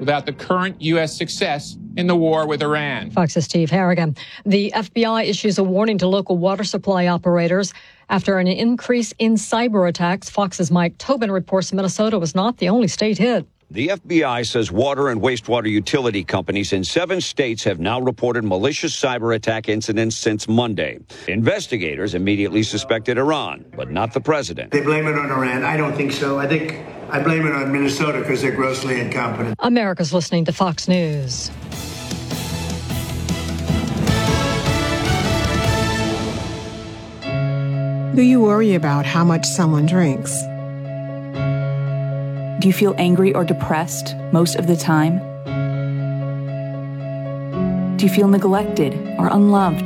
without the current U.S. success in the war with Iran. Fox's Steve Harrigan. The FBI issues a warning to local water supply operators after an increase in cyber attacks. Fox's Mike Tobin reports Minnesota was not the only state hit. The FBI says water and wastewater utility companies in 7 states have now reported malicious cyber attack incidents since Monday. Investigators immediately suspected Iran, but not the president. They blame it on Iran. I don't think so. I blame it on Minnesota because they're grossly incompetent. America's listening to Fox News. Do you worry about how much someone drinks? Do you feel angry or depressed most of the time? Do you feel neglected or unloved?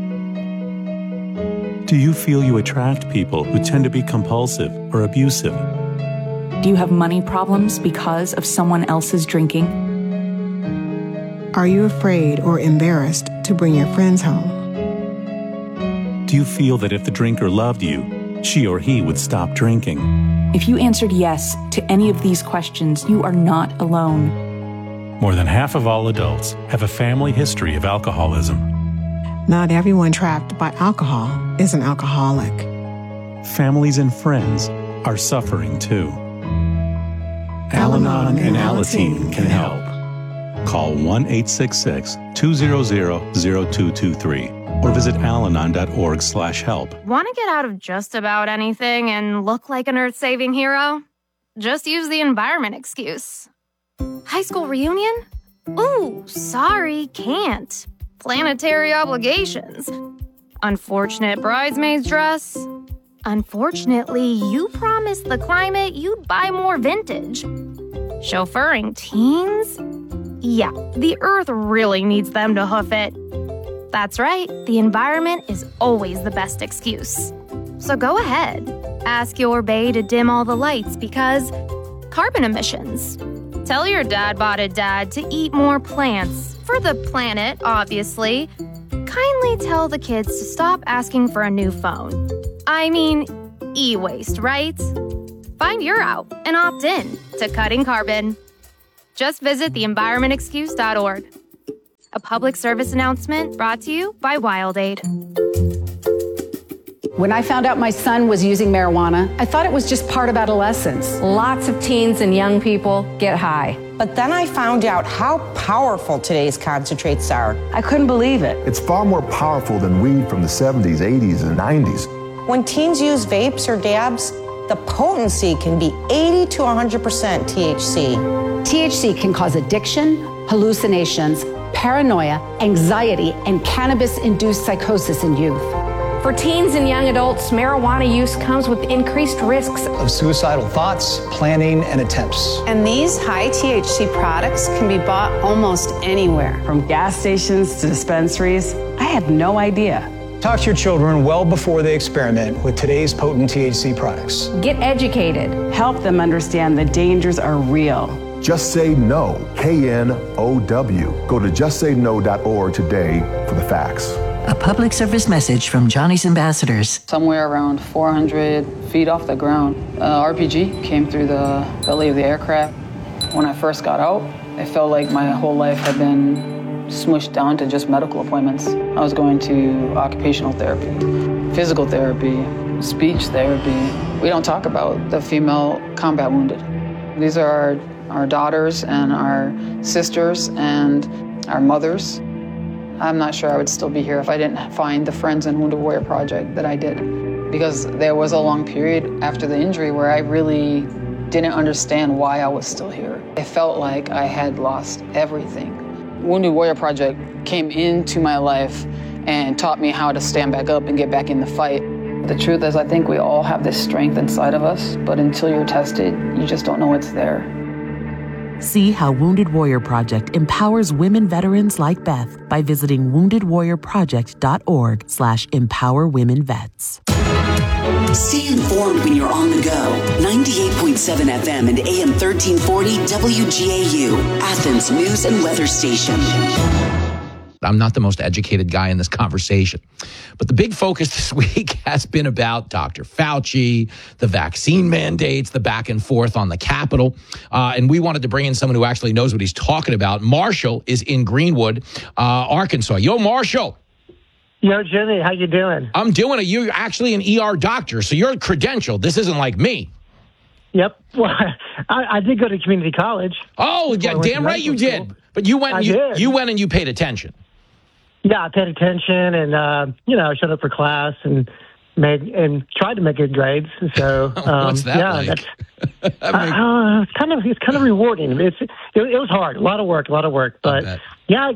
Do you feel you attract people who tend to be compulsive or abusive? Do you have money problems because of someone else's drinking? Are you afraid or embarrassed to bring your friends home? Do you feel that if the drinker loved you, she or he would stop drinking? If you answered yes to any of these questions, you are not alone. More than half of all adults have a family history of alcoholism. Not everyone trapped by alcohol is an alcoholic. Families and friends are suffering too. Al-Anon and Alateen can help. Call 1-866-200-0223 or visit alanon.org/help. Want to get out of just about anything and look like an earth-saving hero? Just use the environment excuse. High school reunion? Ooh, sorry, can't. Planetary obligations. Unfortunate bridesmaid's dress. Unfortunately, you promised the climate you'd buy more vintage. Chauffeuring teens? Yeah, the earth really needs them to hoof it. That's right, the environment is always the best excuse. So go ahead, ask your bae to dim all the lights because carbon emissions. Tell your dad-botted dad to eat more plants, for the planet, obviously. Kindly tell the kids to stop asking for a new phone. I mean, e-waste, right? Find your out and opt in to cutting carbon. Just visit theenvironmentexcuse.org. A public service announcement brought to you by WildAid. When I found out my son was using marijuana, I thought it was just part of adolescence. Lots of teens and young people get high. But then I found out how powerful today's concentrates are. I couldn't believe it. It's far more powerful than weed from the 70s, 80s, and 90s. When teens use vapes or dabs, the potency can be 80 to 100% THC. THC can cause addiction, hallucinations, paranoia, anxiety, and cannabis-induced psychosis in youth. For teens and young adults, marijuana use comes with increased risks of suicidal thoughts, planning, and attempts. And these high THC products can be bought almost anywhere. From gas stations to dispensaries, I had no idea. Talk to your children well before they experiment with today's potent THC products. Get educated. Help them understand the dangers are real. Just Say No, KNOW. Go to justsayno.org today for the facts. A public service message from Johnny's Ambassadors. Somewhere around 400 feet off the ground, RPG came through the belly of the aircraft. When I first got out, I felt like my whole life had been smushed down to just medical appointments. I was going to occupational therapy, physical therapy, speech therapy. We don't talk about the female combat wounded. These are our daughters and our sisters and our mothers. I'm not sure I would still be here if I didn't find the Friends and Wounded Warrior Project that I did. Because there was a long period after the injury where I really didn't understand why I was still here. It felt like I had lost everything. Wounded Warrior Project came into my life and taught me how to stand back up and get back in the fight. The truth is, I think we all have this strength inside of us, but until you're tested, you just don't know it's there. See how Wounded Warrior Project empowers women veterans like Beth by visiting woundedwarriorproject.org/empowerwomenvets. Stay informed when you're on the go. 98.7 FM and AM 1340 WGAU, Athens News and Weather Station. I'm not the most educated guy in this conversation. But the big focus this week has been about Dr. Fauci, the vaccine mandates, the back and forth on the Capitol. And we wanted to bring in someone who actually knows what he's talking about. Marshall is in Greenwood, Arkansas. Yo, Marshall. Yo, Jimmy, how you doing? I'm doing it. You're actually an ER doctor, so you're credentialed. This isn't like me. Yep. Well, I did go to community college. Oh, yeah, damn right you did. But you went and you paid attention. Yeah, I paid attention and, I showed up for class and tried to make good grades. So, what's that like? It's kind of rewarding. It was hard, a lot of work. But yeah,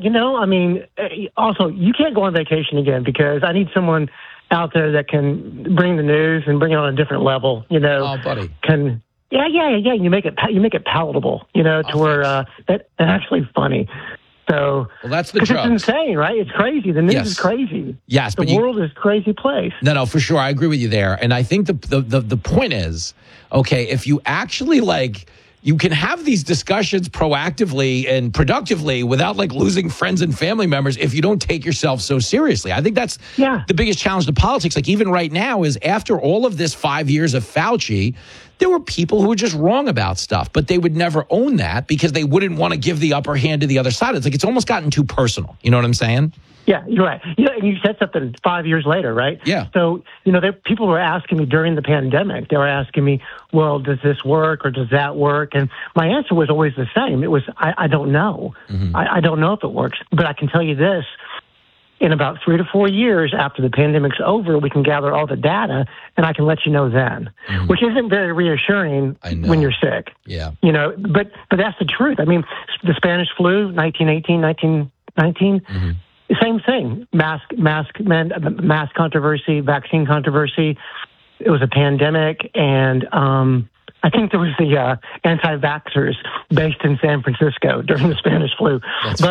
also you can't go on vacation again because I need someone out there that can bring the news and bring it on a different level. Oh, buddy. Yeah. You make it palatable. To where that's actually funny. So, well, that's the drugs. It's insane, right? It's crazy. The news is crazy. Yes, the world is a crazy place. No, for sure. I agree with you there. And I think the point is, okay, if you actually you can have these discussions proactively and productively without losing friends and family members if you don't take yourself so seriously. I think that's the biggest challenge to politics. Even right now is after all of this 5 years of Fauci, there were people who were just wrong about stuff, but they would never own that because they wouldn't want to give the upper hand to the other side. It's almost gotten too personal. You know what I'm saying? Yeah, you're right. And you said something 5 years later, right? Yeah. So, people were asking me during the pandemic, they were asking me, well, does this work or does that work? And my answer was always the same. It was, I don't know. Mm-hmm. I don't know if it works, but I can tell you this. In about 3 to 4 years after the pandemic's over, we can gather all the data, and I can let you know then, which isn't very reassuring when you're sick. Yeah. But that's the truth. The Spanish flu, 1918, 1919, same thing. Mask controversy, vaccine controversy. It was a pandemic, and I think there was the anti-vaxxers based in San Francisco during the Spanish flu.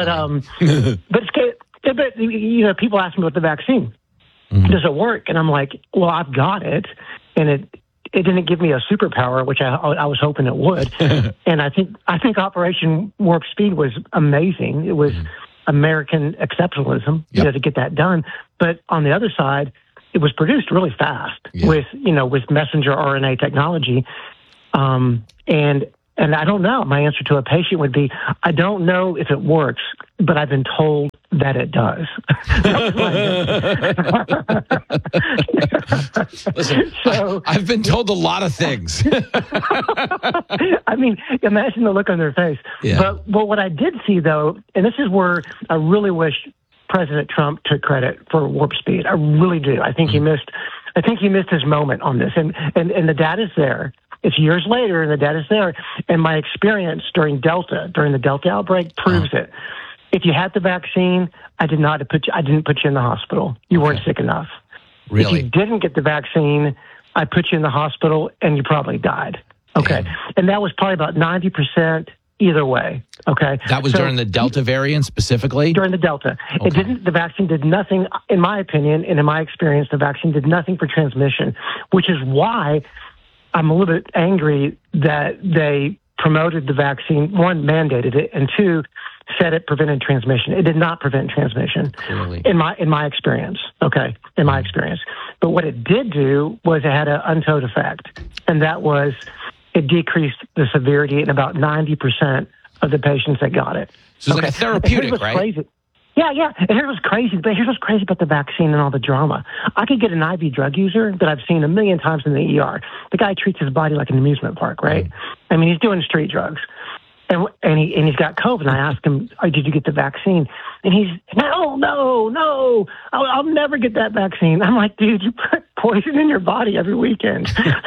But people ask me about the vaccine. Does it work? And I'm like, well, I've got it, and it didn't give me a superpower, which I was hoping it would. And I think Operation Warp Speed was amazing. It was American exceptionalism, to get that done. But on the other side, it was produced really fast with messenger RNA technology. And I don't know. My answer to a patient would be, I don't know if it works, but I've been told that it does. Listen, I've been told a lot of things. Imagine the look on their face. Yeah. But what I did see, though, and this is where I really wish President Trump took credit for Warp Speed. I really do. I think he missed his moment on this. And the data's there. It's years later, and the data's there. And my experience during the Delta outbreak proves it. If you had the vaccine, I didn't put you in the hospital. You weren't sick enough. Really? If you didn't get the vaccine, I put you in the hospital, and you probably died. Okay. Damn. And that was probably about 90% either way. Okay. That was during the Delta variant specifically? During the Delta. Okay. The vaccine did nothing, in my opinion, and in my experience, the vaccine did nothing for transmission, which is why I'm a little bit angry that they promoted the vaccine, one, mandated it, and two, said it prevented transmission. It did not prevent transmission. Clearly. In my experience. Okay. In my experience. But what it did do was it had an untold effect. And that was it decreased the severity in about 90% of the patients that got it. So it's like a therapeutic, right? Crazy. Yeah. And here's what's crazy. But here's what's crazy about the vaccine and all the drama. I could get an IV drug user that I've seen a million times in the ER. The guy treats his body like an amusement park, right? He's doing street drugs. And he's got COVID. And I asked him, did you get the vaccine? And he's, no, I'll never get that vaccine. I'm like, dude, you put poison in your body every weekend.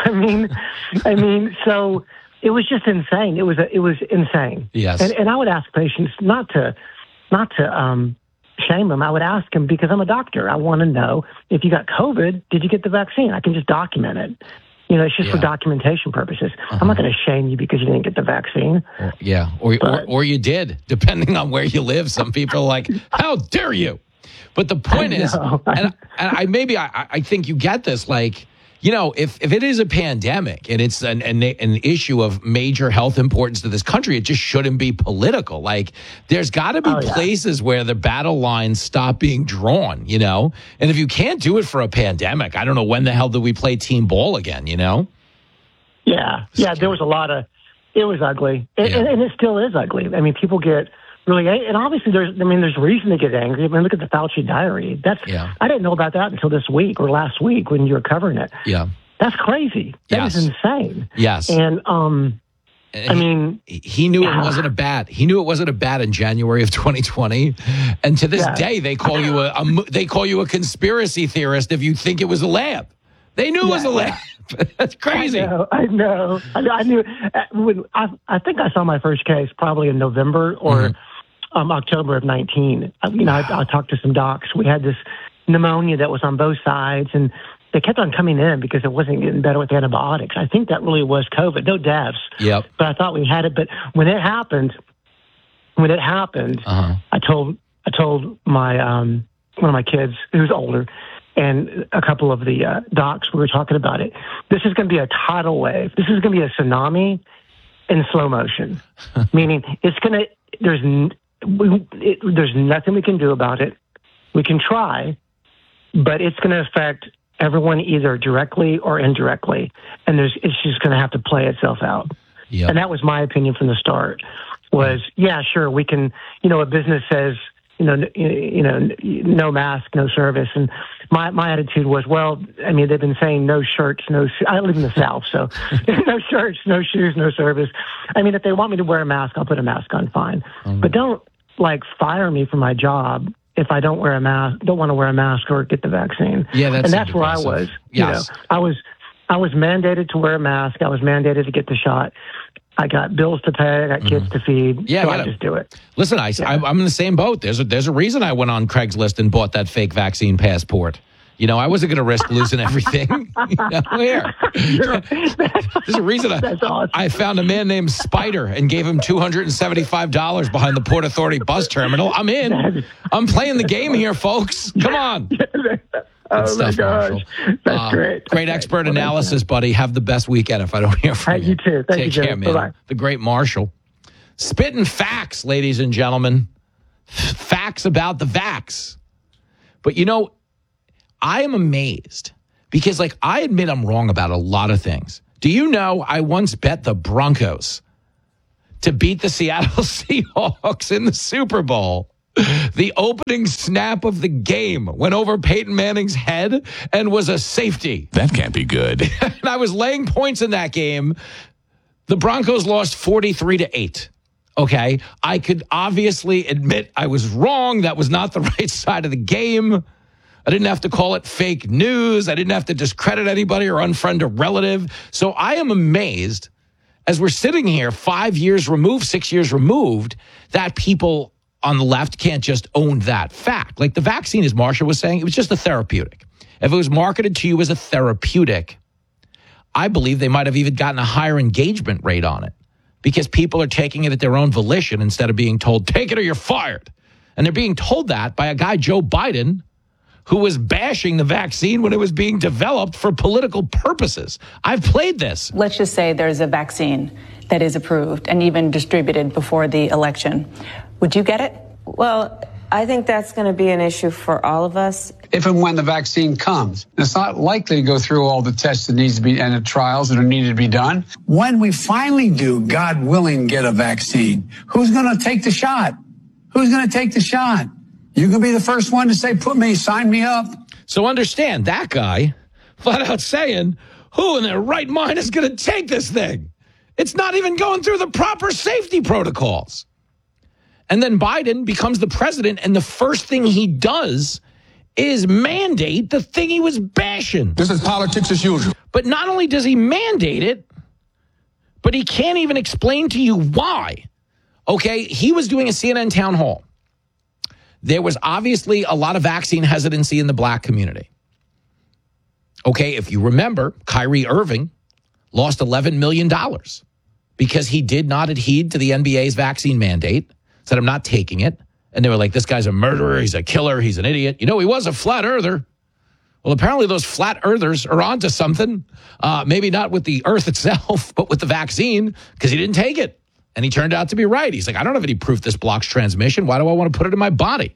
So it was just insane. It was insane. Yes. And I would ask patients not to shame them. I would ask them because I'm a doctor. I want to know if you got COVID, did you get the vaccine? I can just document it. It's just for documentation purposes. I'm not going to shame you because you didn't get the vaccine. Or you did, depending on where you live. Some people are like, how dare you? But the point is, and I think you get this, if it is a pandemic and it's an issue of major health importance to this country, it just shouldn't be political. Like, there's got to be places where the battle lines stop being drawn, And if you can't do it for a pandemic, I don't know when the hell do we play team ball again, Yeah. There was a lot of, it was ugly. And it still is ugly. I mean, people get really, and obviously there's reason to get angry. I mean, look at the Fauci diary. I didn't know about that until this week or last week when you were covering it. Yeah. That's crazy. That is insane. Yes. And, he knew it wasn't a bat. He knew it wasn't a bat in January of 2020. And to this day, they call you a conspiracy theorist if you think it was a lab. They knew it was a lab. That's crazy. I know. I knew. I think I saw my first case probably in November or October of 19. I talked to some docs. We had this pneumonia that was on both sides, and they kept on coming in because it wasn't getting better with antibiotics. I think that really was COVID. No deaths. Yep. But I thought we had it. But when it happened, I told my one of my kids who's older, and a couple of the docs, we were talking about it. This is going to be a tidal wave. This is going to be a tsunami in slow motion, meaning it's going to. There's nothing we can do about it. We can try, but it's going to affect everyone either directly or indirectly, and it's just going to have to play itself out. Yep. And that was my opinion from the start. Was sure, we can. A business says no mask, no service, and my attitude was, they've been saying no shirts, I live in the South, so no shirts, no shoes, no service. If they want me to wear a mask, I'll put a mask on, fine. But don't fire me from my job if I don't wear a mask, don't want to wear a mask or get the vaccine. Yeah, that's where I was. Yes. I was mandated to wear a mask. I was mandated to get the shot. I got bills to pay. I got kids to feed. Yeah, so I just do it. Listen, I'm in the same boat. There's a reason I went on Craigslist and bought that fake vaccine passport. I wasn't going to risk losing everything. Here. There's a reason I found a man named Spider and gave him $275 behind the Port Authority bus terminal. I'm in. I'm playing the game here, folks. Come on. Oh, stuff, my gosh. Marshall. That's great. Great expert analysis, buddy. Have the best weekend if I don't hear from you. You too. Take care, man. Bye-bye. The great Marshall. Spitting facts, ladies and gentlemen. Facts about the vax. But I am amazed because, I admit I'm wrong about a lot of things. Do you know I once bet the Broncos to beat the Seattle Seahawks in the Super Bowl? The opening snap of the game went over Peyton Manning's head and was a safety. That can't be good. And I was laying points in that game. The Broncos lost 43-8. Okay. I could obviously admit I was wrong. That was not the right side of the game. I didn't have to call it fake news. I didn't have to discredit anybody or unfriend a relative. So I am amazed as we're sitting here 5 years removed, 6 years removed, that people on the left can't just own that fact. Like the vaccine, as Marsha was saying, it was just a therapeutic. If it was marketed to you as a therapeutic, I believe they might have even gotten a higher engagement rate on it because people are taking it at their own volition instead of being told, take it or you're fired. And they're being told that by a guy, Joe Biden, who was bashing the vaccine when it was being developed for political purposes. I've played this. Let's just say there's a vaccine that is approved and even distributed before the election. Would you get it? Well, I think that's going to be an issue for all of us. If and when the vaccine comes, it's not likely to go through all the tests that needs to be and the trials that are needed to be done. When we finally do, God willing, get a vaccine, who's going to take the shot? Who's going to take the shot? You can be the first one to say, sign me up. So understand, that guy flat out saying, who in their right mind is going to take this thing? It's not even going through the proper safety protocols. And then Biden becomes the president, and the first thing he does is mandate the thing he was bashing. This is politics as usual. But not only does he mandate it, but he can't even explain to you why. Okay, he was doing a CNN town hall. There was obviously a lot of vaccine hesitancy in the black community. Okay, if you remember, Kyrie Irving lost $11 million because he did not adhere to the NBA's vaccine mandate, said, I'm not taking it. And they were like, this guy's a murderer, he's a killer, he's an idiot. He was a flat earther. Well, apparently those flat earthers are onto something. Maybe not with the earth itself, but with the vaccine, because he didn't take it. And he turned out to be right. He's like, I don't have any proof this blocks transmission. Why do I want to put it in my body?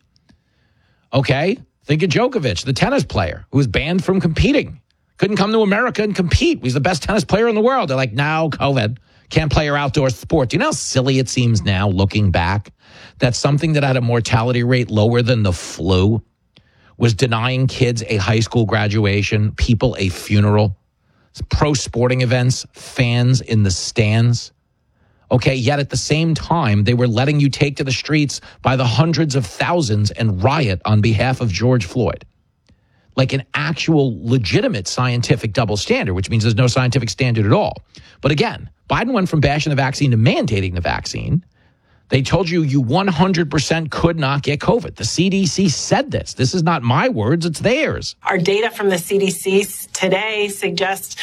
Okay, think of Djokovic, the tennis player who was banned from competing. Couldn't come to America and compete. He's the best tennis player in the world. They're like, no, COVID. Can't play your outdoor sport. Do you know how silly it seems now, looking back, that something that had a mortality rate lower than the flu was denying kids a high school graduation, people a funeral, pro sporting events, fans in the stands? Okay, yet at the same time, they were letting you take to the streets by the hundreds of thousands and riot on behalf of George Floyd. Like an actual legitimate scientific double standard, which means there's no scientific standard at all. But again, Biden went from bashing the vaccine to mandating the vaccine. They told you 100% could not get COVID. The CDC said this. This is not my words, it's theirs. Our data from the CDC today suggests,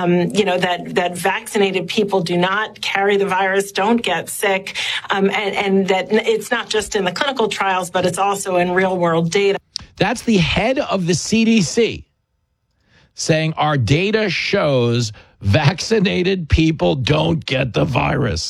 that vaccinated people do not carry the virus, don't get sick, and that it's not just in the clinical trials, but it's also in real world data. That's the head of the CDC saying our data shows vaccinated people don't get the virus.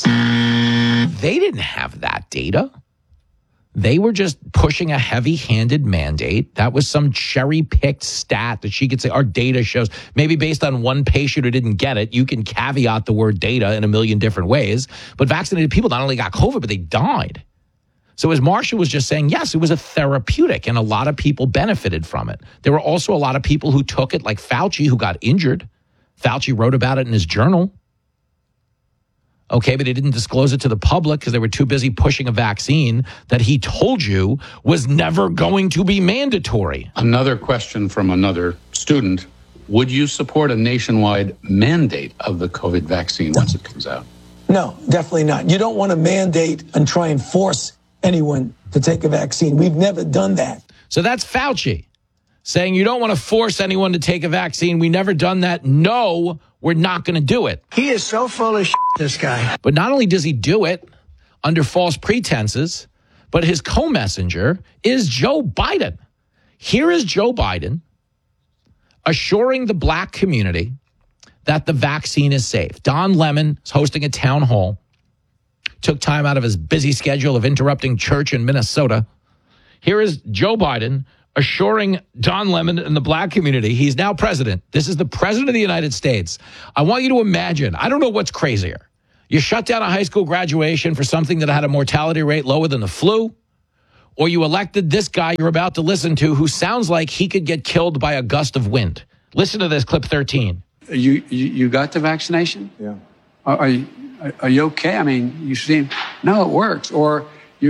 They didn't have that data. They were just pushing a heavy-handed mandate. That was some cherry-picked stat that she could say, our data shows, maybe based on one patient who didn't get it. You can caveat the word data in a million different ways. But vaccinated people not only got COVID, but they died. So as Marsha was just saying, yes, it was a therapeutic, and a lot of people benefited from it. There were also a lot of people who took it, like Fauci, who got injured. Fauci wrote about it in his journal. Okay, but he didn't disclose it to the public because they were too busy pushing a vaccine that he told you was never going to be mandatory. Another question from another student. Would you support a nationwide mandate of the COVID vaccine once it comes out? No, definitely not. You don't want to mandate and try and force anyone to take a vaccine. We've never done that. So that's Fauci saying you don't want to force anyone to take a vaccine. We never done that. No, we're not going to do it. He is so full of shit, this guy. But not only does he do it under false pretenses, but his co-messenger is Joe Biden. Here is Joe Biden assuring the black community that the vaccine is safe. Don Lemon is hosting a town hall, took time out of his busy schedule of interrupting church in Minnesota. Here is Joe Biden assuring Don Lemon and the black community he's now president. This is the president of the United States. I want you to imagine, I don't know what's crazier. You shut down a high school graduation for something that had a mortality rate lower than the flu, or you elected this guy you're about to listen to who sounds like he could get killed by a gust of wind. Listen to this, clip 13. You got the vaccination? Yeah. Are you okay? I mean, you seem, no, it works. Or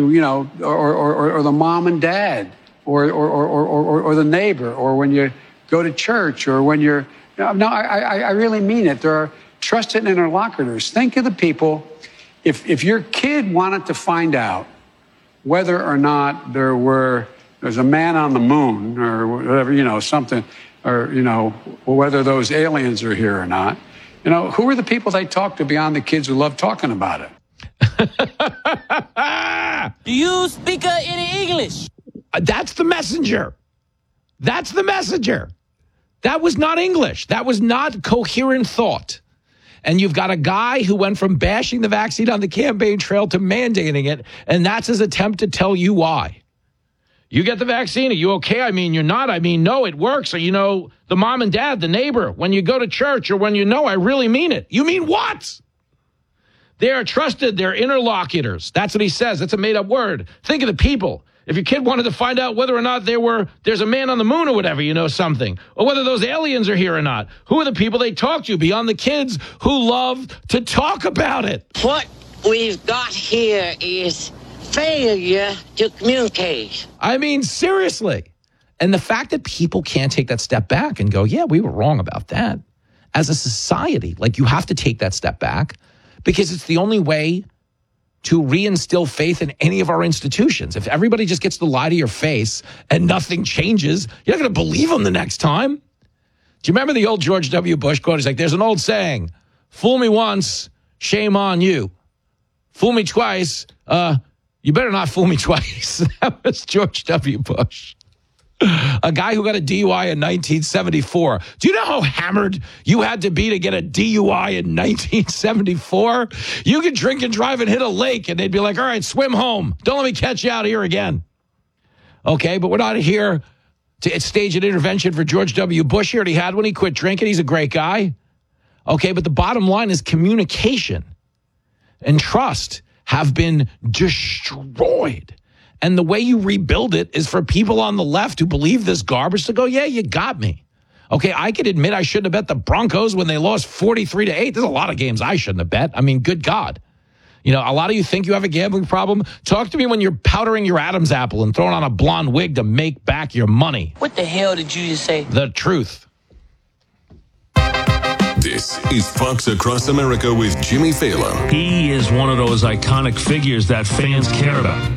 or the mom and dad, or the neighbor, or when you go to church, or when you're, no, I really mean it. There are trusted interlocutors. Think of the people, if your kid wanted to find out whether or not there's a man on the moon, or whatever, something, or, whether those aliens are here or not, who are the people they talk to beyond the kids who love talking about it? Do you speak any English? That's the messenger. That's the messenger. That was not English. That was not coherent thought. And you've got a guy who went from bashing the vaccine on the campaign trail to mandating it, and that's his attempt to tell you why. You get the vaccine, are you okay? I mean, you're not. I mean, no, it works. Or, the mom and dad, the neighbor, when you go to church, or when I really mean it. You mean what? They are trusted. They're interlocutors. That's what he says. That's a made-up word. Think of the people. If your kid wanted to find out whether or not there's a man on the moon or whatever, something, or whether those aliens are here or not, who are the people they talk to beyond the kids who love to talk about it? What we've got here is failure to communicate. I mean, seriously. And the fact that people can't take that step back and go, yeah, we were wrong about that. As a society, you have to take that step back because it's the only way to reinstill faith in any of our institutions. If everybody just gets to lie to your face and nothing changes, you're not going to believe them the next time. Do you remember the old George W. Bush quote? He's like, there's an old saying, fool me once, shame on you. Fool me twice, you better not fool me twice. That was George W. Bush. A guy who got a DUI in 1974. Do you know how hammered you had to be to get a DUI in 1974? You could drink and drive and hit a lake, and they'd be like, all right, swim home. Don't let me catch you out here again. Okay, but we're not here to stage an intervention for George W. Bush. He already had one. He quit drinking. He's a great guy. Okay, but the bottom line is communication and trust have been destroyed. And the way you rebuild it is for people on the left who believe this garbage to go, yeah, you got me. Okay, I can admit I shouldn't have bet the Broncos when they lost 43-8. There's a lot of games I shouldn't have bet. I mean, good God. You know, a lot of you think you have a gambling problem. Talk to me when you're powdering your Adam's apple and throwing on a blonde wig to make back your money. What the hell did you just say? The truth. This is Fox Across America with Jimmy Fallon. He is one of those iconic figures that fans care about.